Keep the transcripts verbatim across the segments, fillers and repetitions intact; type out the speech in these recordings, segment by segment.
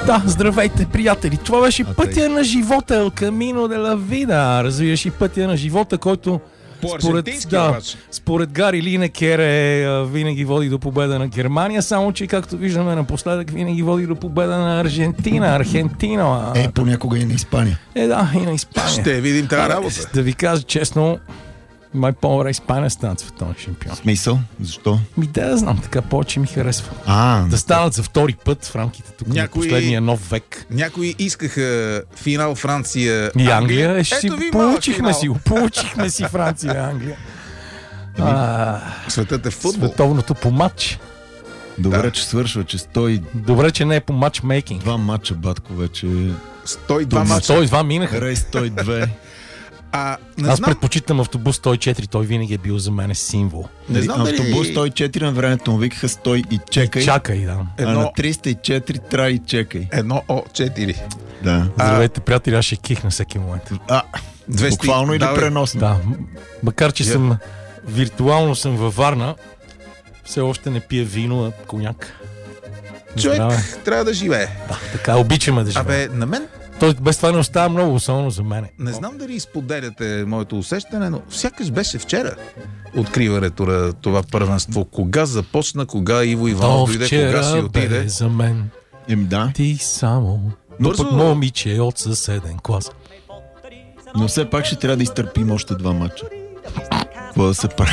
Да, здравейте, приятели. Това беше а пътя тъй. на живота, El Camino de la Vida. Разбираш и пътя на живота, който според, да, според Гари Линекер е, винаги води до победа на Германия, само че, както виждаме напоследък, винаги води до победа на Аржентина, Архентина. Е, понякога и на Испания. Е, да, и на Испания. Ще видим тази работа. Да ви кажа честно, май по-добре Испания станат световен шампион. Смисъл? Защо? Ми да, да знам, така повече ми харесва. А, Да станат за втори път в рамките тук Някои- на последния нов век. Някои искаха финал Франция. И Англия, е, ще си Ето ви малък получихме финал. си го. Получихме си Франция и Англия. А, Светът е в футбол. световното по матч. добре, Да. че свършва, че сто и Добре, че не е по матчмейкинг. два матча, батко, вече. сто и два Дома. мача. сто и два минаха. Рей сто и две. А, не Аз знам, предпочитам автобус сто и четири, той винаги е бил за мен символ. не знам дали... Автобус сто и четири на времето му викаха стой и чекай. Чакай, да. А Едно, на триста и четири трай и чекай. едно О четири. Да. Здравейте, приятели, аз ще кихна всеки момент. А, двеста буквално или да, бе. преносно? Да, макар че Я- съм виртуално съм във Варна, все още не пия вино, а коняк. Човек Здраве. трябва да живее. Да, така, обичаме да живеем. Абе, на мен Той без това не остава много, особено за мене. не знам дали споделяте моето усещане, но сякаш беше вчера откриването на това първенство. Кога започна, кога Иво Иванов То дойде, кога си вчера отиде. бе за мен Еми да, ти само, но Бързо. пък момиче от съседен клас. но все пак ще трябва да изтърпим още два матча. Какво да се прави?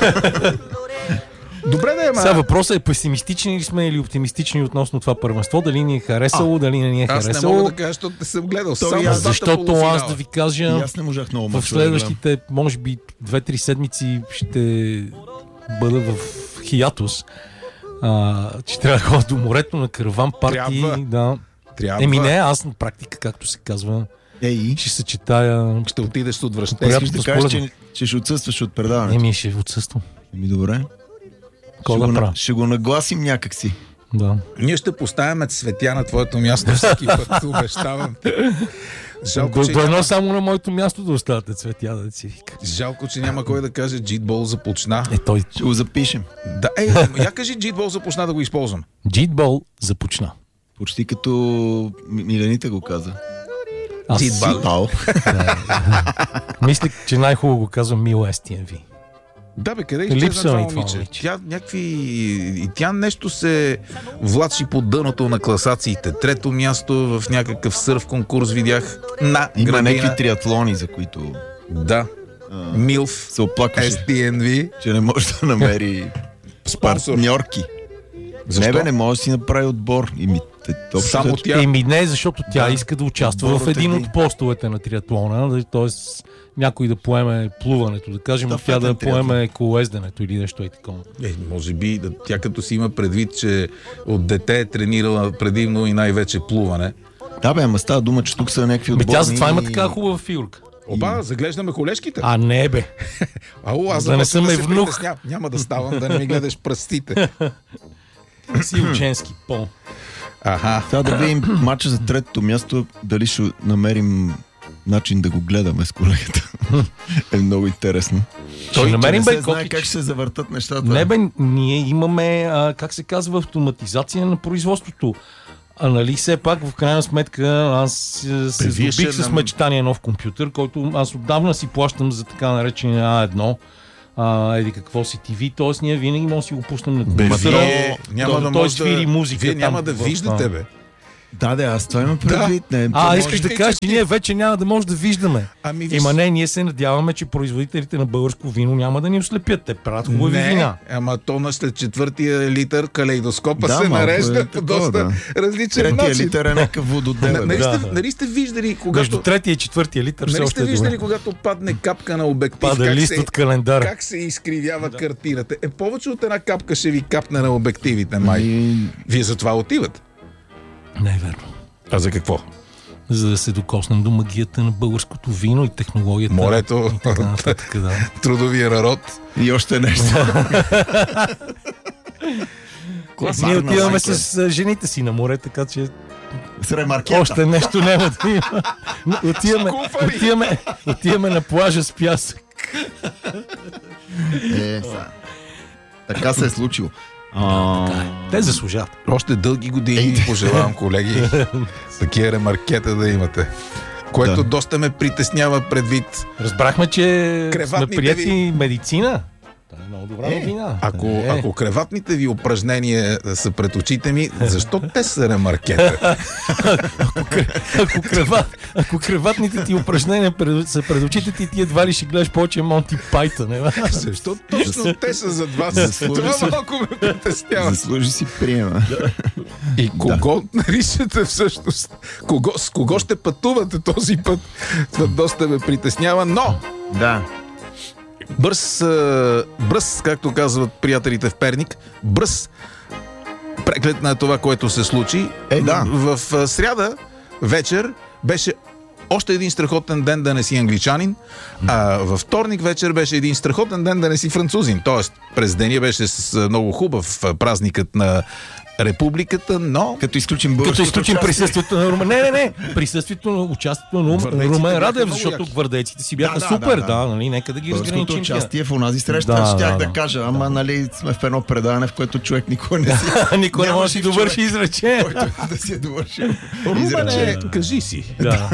Добре да е, Сега ма. въпросът е песимистични ли сме или оптимистични относно това първенство, дали ни е харесало, дали не ни е Аз не харесало. мога да кажа, защото не съм гледал. То Само и аз, двата Защото полуфинала. аз да ви И кажа, аз не можах много в мачове да гледам. следващите, може би, две-три седмици ще бъда в хиатус. А, че трябва да ходя до морето на караван парти. Трябва. Да. Трябва. Еми не, аз на практика, както се казва, Ей, ще съчетая... Ще отидеш с те отвръщение. искаш да приятно кажеш, според- че, че ще отсъстваш от предаването. Еми ще отсъствам. Еми добре. Какво Ще да го, на- правя? ще го нагласим някакси. Да. Ние ще поставяме цветя на твоето място всеки път, обещавам. Жалко, До, че до едно няма, само на моето място да оставате цветя, да си вика. жалко, че няма кой да каже джитбол започна. Е, той Ще го запишем. Да, ей, я кажи джитбол започна да го използвам. джитбол започна. Почти като М- Милените го каза. Аз Джитбол. Ау. мисля, че най-хубаво го казвам Мил Ес Ти Ен Ви. Да, бе, къде Липсва изчезна това ми това момиче? момиче. Тя някакви... И тя нещо се влачи по дъното на класациите. Трето място в някакъв сърф конкурс видях на Има градина. някакви триатлони, за които Да. а, Милф. се оплакваше, Ес Ти Ен Ви. че не може да намери Спонсор. партньорки. Защо? Не бе, не може да си направи отбор. И ми, те, общо Само взето- тя. Еми не, защото тя Да. иска да участва в Отборът е един един. от постовете на триатлона, т.е. някой да поеме плуването, да кажем, Да, а тя да фетен триатлон. поеме колоезденето или нещо е такова. Е, може би, да, тя като си има предвид, че от дете е тренирала предимно и най-вече плуване. Да бе, ама става дума, че тук са някакви Ами отборни... тя затова има така хубава фигурка. Опа, заглеждаме колежките. А не бе. Ало, аз да не започвам съм се евнух. притеснявам. Няма да ставам, да не ми гледаш пръстите. Си ученски пол. Аха. Сега да видим матча за третото място, дали ще намерим начин да го гледаме с колегата. Е много интересно. Ще намерим не се бе знае Кокич. как ще се завъртат нещата. Не бе, ние имаме, а, как се казва, автоматизация на производството. А нали все пак, в крайна сметка, аз а, се Бе, вие здобих ще с нам- мечтания нов компютър, който аз отдавна си плащам за така наречения А едно. А, еди какво си Ти Ви, т.е. ние винаги можем да си го пуснем на Бе, компютъра. вие няма то- да той може свири да... музика Вие няма там да в- виждате, бе. Да, да, аз това имам предвид. Не, А, това искаш може- да кажеш, че ние вече няма да може да виждаме. Ами, виж- Има не, ние се надяваме, че производителите на българско вино няма да ни ослепят. Те правят хубави Не, вина. ама то на след четвъртия литър калейдоскопа Да, се малко нарежда е по такова, доста да. различен Третия начин. литър е някакъв вододел. Н- Нали, Да, сте, да. нали сте виждали, Между когато... третия и четвъртия литър все Нали сте още е виждали, добре. когато падне капка на обектив, Пада как лист се, от календара. как се изкривява картината? Е, повече от една капка ще ви капне на обективите, май. И... Вие за това отивате. Не е верно. А за какво? За да се докоснем до магията на българското вино и технологията. Морето, И така нататък, да. трудовия народ. и още нещо. Ние отиваме с а, жените си на море, така че С ремаркета. още нещо няма да има. Отиваме, куфари. отиваме, отиваме на плажа с пясък. Е, са. Така се е случило. А, така е. Те заслужават. Още дълги години ви пожелавам, колеги, такива ремаркета да имате. Което да. доста ме притеснява предвид. Разбрахме, че сме прияти ви... медицина. Това е много добра е, новина. Ако, е. ако креватните ви упражнения са пред очите ми, защо те са ремаркета? ако, ако, креват, ако креватните ти упражнения пред, са пред очите ти, ти едва ли ще гледаш повече Монти Пайтън. Защо точно те са зад вас? Това си... малко ме притеснява. Заслужи си приема. И кого да. наричате всъщност? Кого, с кого ще пътувате този път? Това доста ме притеснява, но... Да. Бърз, бърз, както казват приятелите в Перник, бърз преглед на това, което се случи. Е, да. В сряда вечер беше още един страхотен ден да не си англичанин, а във вторник вечер беше един страхотен ден да не си французин. Тоест, през деня беше с много хубав празникът на Републиката, но... Като изключим Като изключим присъствието на Румен... Не, не, не! Присъствието на участието на Румен Радев, защото гвардейците си бяха да, супер, да, да, да, нали, нека да ги разграничим. Българското участие в онази среща, да, щях да, да кажа, ама, да. нали, сме в едно предаване, в което човек никой не си... никой не може да си довърши изречение. Който да си е довършил изречение. Кажи си. Да.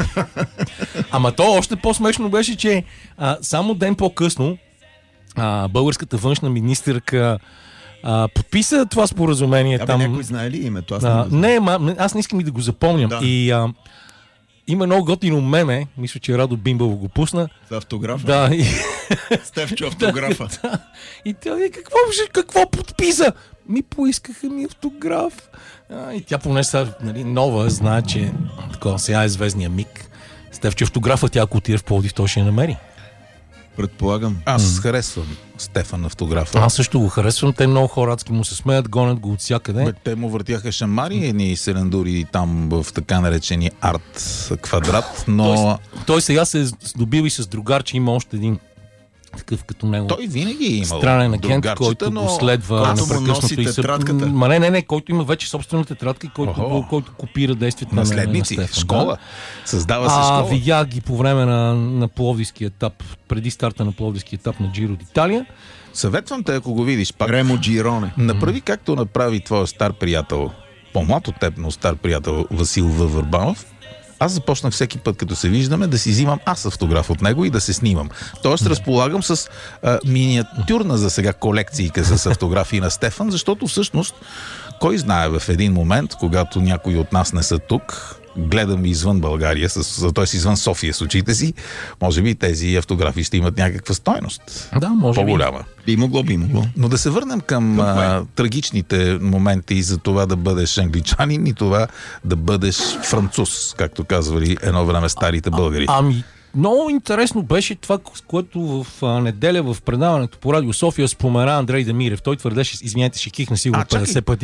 Ама то още по-смешно беше, че а, само ден по-късно а, българската външна министърка А, подписа това споразумение. Абе, там. някой знае ли името? Аз а, не, ма, аз не искам и да го запомням. Да. И а, има много готино меме, мисля, че Радо Бимбов го пусна. За автографа? Да. И... Стефчо автографа. Да, да. И тя, какво, какво подписа? Ми поискаха ми автограф. А, и тя поне са нали, нова, знае, че такова, сега е звездния миг. Стефчо автографа, тя ако отиде в Пловдив, той ще я намери. Предполагам. Аз mm. харесвам Стефан автографа. Аз също го харесвам. Те много хорадски му се смеят, гонят го от всякъде. Бе, те му въртяха шамари, едни селендури там в така наречени арт квадрат, но... Той, той сега се здобил и с другар, че има още един такъв като него. Той винаги е имал странен агент, който но... го следва непрекъснато. И се... Ма не, не, не, който има вече собствена тетрадка, който, който копира действията на наследници, на Стефан. Школа. Да? Създава се школа. А, видях ги по време на, на Пловдивския етап, преди старта на Пловдивския етап на Джиро d'Italia. Съветвам те, ако го видиш пак. Ремо Джироне. Направи както направи твоя стар приятел, по-млад от теб, но стар приятел Васил В. Върбанов. Аз започнах всеки път, като се виждаме, да си взимам аз автограф от него и да се снимам. Тоест, разполагам с а, миниатюрна за сега колекцийка с автографии на Стефан, защото всъщност, кой знае в един момент, когато някои от нас не са тук, гледам извън България, т.е. извън София с очите си, може би тези автографии ще имат някаква стойност. Да, може по-голяма. Би могло, би могло. Но да се върнем към а, трагичните моменти за това да бъдеш англичанин и това да бъдеш француз, както казвали едно време старите българи. А, ами, много интересно беше това, което в а, неделя в предаването по Радио София спомена Андрей Демирев. Той твърдеше, извинете, ще кихна сигурно петдесет пъти.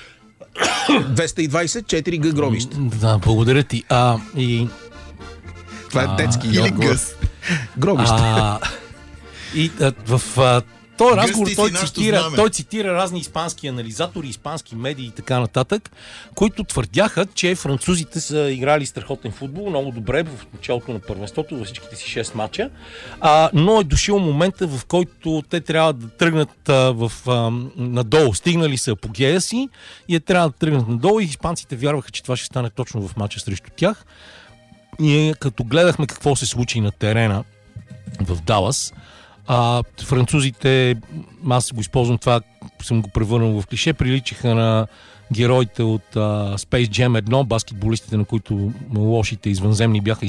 двеста и двадесет четири г гробища. Да, благодаря ти. А, и... Това е детски или гъс. Гробища. А, и а, в а, този разговор той цитира, той цитира разни испански анализатори, испански медии и така нататък, които твърдяха, че французите са играли страхотен футбол, много добре в началото на първенството, във всичките си шест мача, а, но е дошъл момента, в който те трябва да тръгнат а, в, а, надолу. Стигнали са апогея си и е трябва да тръгнат надолу и испанците вярваха, че това ще стане точно в мача срещу тях. И като гледахме какво се случи на терена в Далас, А, французите, аз го използвам това, съм го превърнал в клише, приличаха на героите от а, Space Jam едно, баскетболистите, на които лошите извънземни бяха